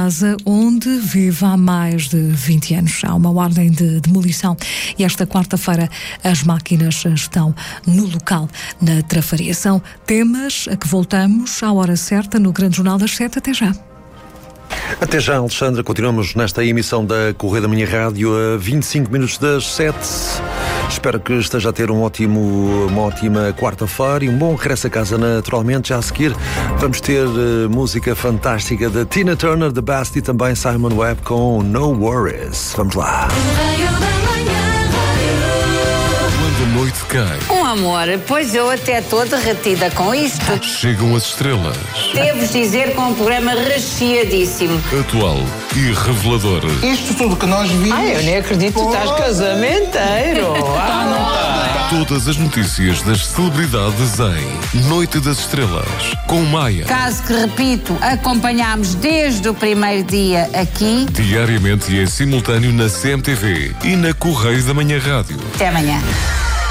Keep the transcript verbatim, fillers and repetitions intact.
casa onde vive há mais de vinte anos. Há uma ordem de demolição e esta quarta-feira as máquinas estão no local, na Trafaria. São temas a que voltamos à hora certa no Grande Jornal das Sete. Até já. Até já, Alexandra. Continuamos nesta emissão da Correio da Manhã Rádio a vinte e cinco minutos das sete. Espero que esteja a ter um ótimo, uma ótima quarta-feira e um bom regresso a casa naturalmente. Já a seguir vamos ter uh, música fantástica da Tina Turner, The Best e também Simon Webb com No Worries. Vamos lá. Quando a noite cai, Um amor, pois eu até estou derretida com isto. chegam as estrelas. Devo dizer que é um programa recheadíssimo. Atual e revelador. Isto tudo que nós vimos. Ai, eu nem acredito que tu estás casamenteiro. Todas as notícias das celebridades em Noite das Estrelas, com Maia. Caso que, repito, acompanhámos desde o primeiro dia aqui. Diariamente e em simultâneo na C M T V e na Correio da Manhã Rádio. Até amanhã.